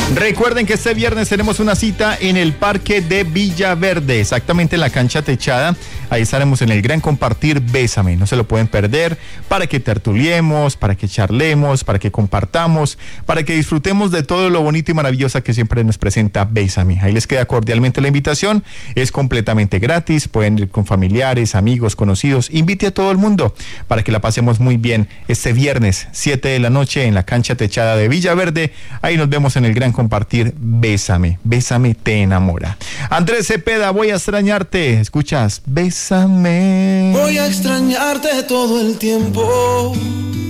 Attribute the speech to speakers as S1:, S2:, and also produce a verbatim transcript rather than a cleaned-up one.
S1: Recuerden que este viernes tenemos una cita en el Parque de Villaverde, exactamente en la cancha techada. Ahí estaremos en el gran compartir Bésame, no se lo pueden perder, para que tertuliemos, para que charlemos, para que compartamos, para que disfrutemos de todo lo bonito y maravilloso que siempre nos presenta Bésame. Ahí les queda cordialmente la invitación, es completamente gratis, pueden ir con familiares, amigos, conocidos, invite a todo el mundo para que la pasemos muy bien este viernes, siete de la noche en la cancha techada de Villaverde. Ahí nos vemos en el gran compartir Bésame, Bésame te enamora. Andrés Cepeda, voy a extrañarte, escuchas Bésame.
S2: Voy a extrañarte todo el tiempo.